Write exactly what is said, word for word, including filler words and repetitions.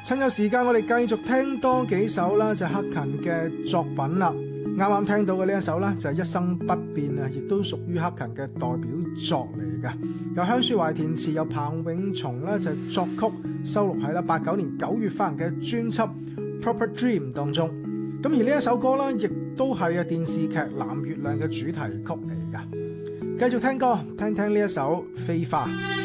趁有時間，我哋繼續聽多幾首啦，就係克勤嘅作品啦。啱啱聽到嘅呢一首咧，就係一生不變啊，亦都屬於克勤嘅代表作嚟嘅。由香書懷填詞，由彭永松咧就作曲，收錄喺啦八九年九月發行嘅專輯《Proper Dream》當中。咁而呢一首歌咧，亦都係啊電視劇《藍月亮》嘅主題曲嚟噶。繼續聽歌，聽聽呢一首《飛花》。